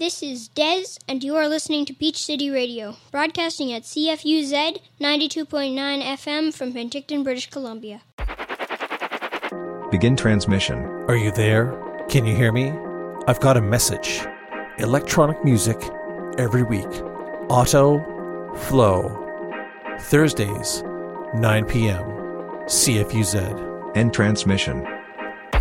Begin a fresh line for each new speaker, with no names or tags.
This is Dez, and you are listening to Peach City Radio, broadcasting at CFUZ 92.9 FM from Penticton, British Columbia.
Begin transmission.
Are you there? Can you hear me? I've got a message. Electronic music every week. Auto Flow. Thursdays, 9 p.m. CFUZ.
End transmission.